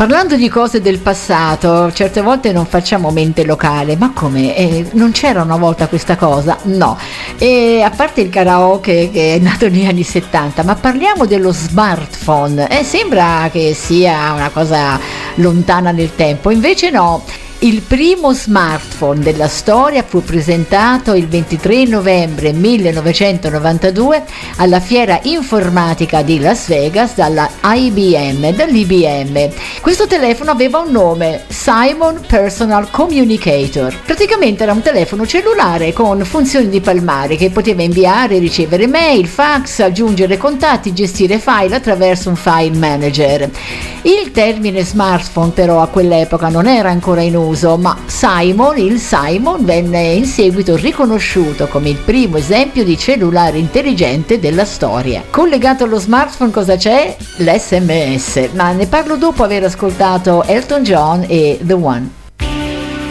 Parlando di cose del passato, certe volte non facciamo mente locale, ma come? Non c'era una volta questa cosa? No. E a parte il karaoke che è nato negli anni 70, ma parliamo dello smartphone. Sembra che sia una cosa lontana nel tempo, invece no. Il primo smartphone della storia fu presentato il 23 novembre 1992 alla fiera informatica di Las Vegas dall'IBM. Questo telefono aveva un nome, Simon Personal Communicator. Praticamente era un telefono cellulare con funzioni di palmare che poteva inviare e ricevere mail, fax, aggiungere contatti, gestire file attraverso un file manager. Il termine smartphone però a quell'epoca non era ancora in uso, ma il Simon venne in seguito riconosciuto come il primo esempio di cellulare intelligente della storia. Collegato allo smartphone cosa c'è? L'SMS, ma ne parlo dopo aver ascoltato Elton John e The One.